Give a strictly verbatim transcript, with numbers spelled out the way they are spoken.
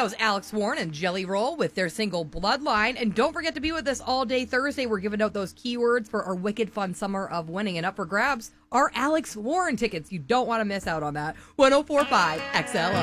was Alex Warren and Jelly Roll with their single Bloodline. And don't forget to be with us all day Thursday. We're giving out those keywords for our wicked fun summer of winning. And up for grabs are Alex Warren tickets. You don't want to miss out on that. one oh four point five X L O.